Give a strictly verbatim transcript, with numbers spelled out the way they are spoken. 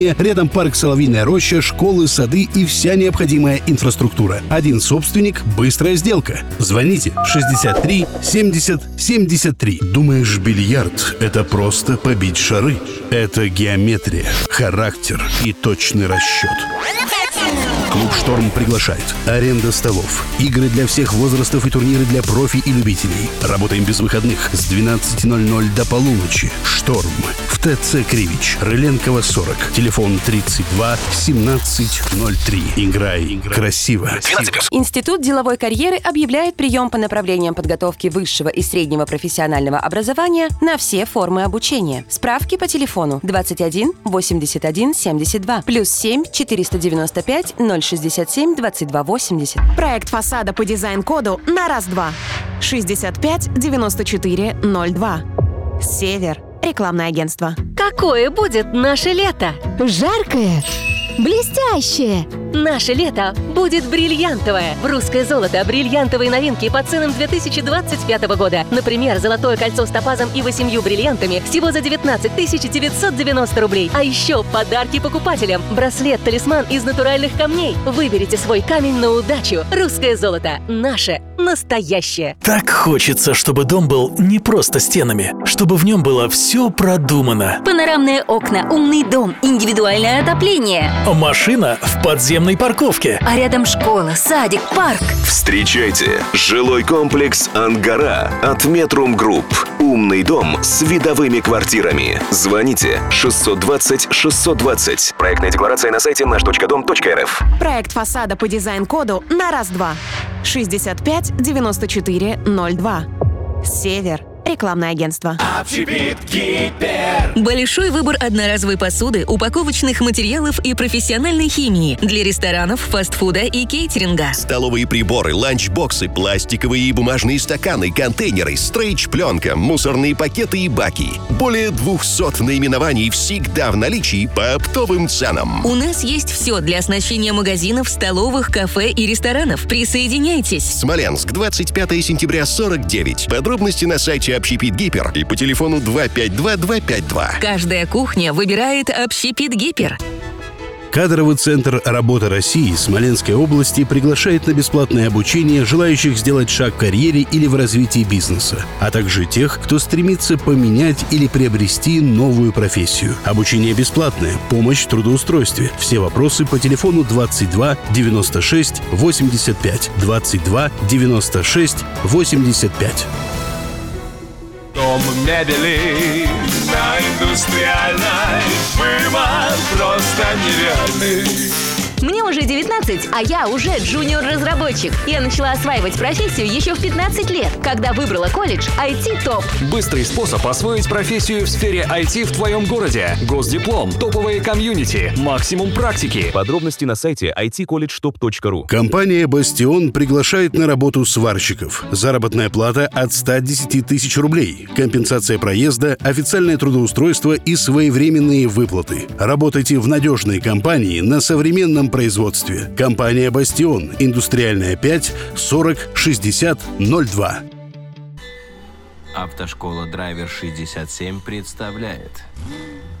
Рядом парк «Соловьиная роща», школы, сады и вся необходимая инфраструктура. Один собственник, быстрая сделка. Звоните шестьдесят три семьдесят семьдесят три. Думаешь, бильярд — это просто побить шары? Это геометрия, характер и точный расчет. Клуб «Шторм» приглашает. Аренда столов, игры для всех возрастов и турниры для профи и любителей. Работаем без выходных с двенадцати ноль-ноль до полуночи. «Шторм» в ТЦ Кривич, Рыленкова, сорок. Телефон тридцать два семнадцать ноль три. Играй красиво. Институт деловой карьеры объявляет прием по направлениям подготовки высшего и среднего профессионального образования на все формы обучения. Справки по телефону двадцать один восемьдесят один семьдесят два плюс семь четыреста девяносто пять ноль шестьдесят семь двадцать два восемьдесят. Проект фасада по дизайн-коду на раз-два. шестьдесят пять девяносто четыре ноль два. Север. Рекламное агентство. Какое будет наше лето? Жаркое, блестящее. Наше лето будет бриллиантовое. В «Русское золото» бриллиантовые новинки по ценам две тысячи двадцать пятого года. Например, золотое кольцо с топазом и восемью бриллиантами всего за девятнадцать тысяч девятьсот девяносто рублей. А еще подарки покупателям. Браслет-талисман из натуральных камней. Выберите свой камень на удачу. «Русское золото» – наше настоящее. Так хочется, чтобы дом был не просто стенами, чтобы в нем было все продумано. Панорамные окна, умный дом, индивидуальное отопление. Машина в подземной парковке. А рядом школа, садик, парк. Встречайте жилой комплекс «Ангара» от Метрум Групп. Умный дом с видовыми квартирами. Звоните шестьсот двадцать шестьсот двадцать. Проектная декларация на сайте наш точка дом точка эр эф. Проект фасада по дизайн-коду на раз-два. шестьдесят пять девяносто четыре ноль два. Север. Рекламное агентство. Общепит Гипер. Большой выбор одноразовой посуды, упаковочных материалов и профессиональной химии для ресторанов, фастфуда и кейтеринга. Столовые приборы, ланчбоксы, пластиковые и бумажные стаканы, контейнеры, стрейч-пленка, мусорные пакеты и баки. Более двухсот наименований всегда в наличии по оптовым ценам. У нас есть все для оснащения магазинов, столовых, кафе и ресторанов. Присоединяйтесь. Смоленск, двадцать пятого сентября, сорок девять. Подробности на сайте Общепит Гипер и по телефону два пять два два пять два. Каждая кухня выбирает Общепит Гипер. Кадровый центр «Работа России» Смоленской области приглашает на бесплатное обучение желающих сделать шаг в карьере или в развитии бизнеса, а также тех, кто стремится поменять или приобрести новую профессию. Обучение бесплатное, помощь в трудоустройстве. Все вопросы по телефону двадцать два девяносто шесть восемьдесят пять. двадцать два девяносто шесть восемьдесят пять. Дом мебели на Индустриальной. Выбор просто нереальный. Мне уже девятнадцать, а я уже джуниор-разработчик. Я начала осваивать профессию еще в пятнадцать лет, когда выбрала колледж ай ти топ. Быстрый способ освоить профессию в сфере ай ти в твоем городе. Госдиплом, топовые комьюнити, максимум практики. Подробности на сайте ай ти колледж топ точка ру. Компания «Бастион» приглашает на работу сварщиков. Заработная плата от ста десяти тысяч рублей. Компенсация проезда, официальное трудоустройство и своевременные выплаты. Работайте в надежной компании на современном производстве. Компания «Бастион», Индустриальная пять, сорок шестьдесят ноль два. Автошкола «Драйвер шестьдесят семь» представляет